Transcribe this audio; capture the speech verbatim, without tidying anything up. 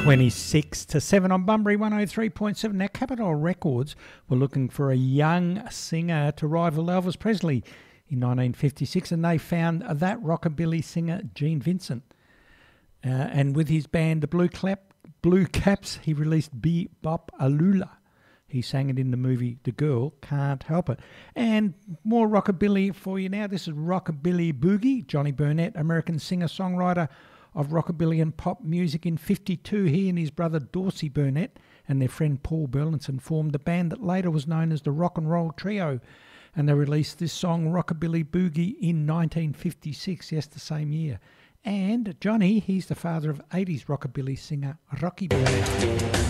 twenty-six to seven on Bunbury one oh three point seven. Now, Capitol Records were looking for a young singer to rival Elvis Presley in nineteen fifty-six, and they found that rockabilly singer Gene Vincent. Uh, and with his band, the Blue, Clap, Blue Caps, he released Be Bop Alula. He sang it in the movie The Girl Can't Help It. And more rockabilly for you now. This is Rockabilly Boogie. Johnny Burnett, American singer-songwriter of rockabilly and pop music. In fifty-two, he and his brother Dorsey Burnett and their friend Paul Burlinson formed the band that later was known as the Rock and Roll Trio, and they released this song Rockabilly Boogie in nineteen fifty-six, yes, the same year. And Johnny, he's the father of eighties rockabilly singer Rocky Burnett.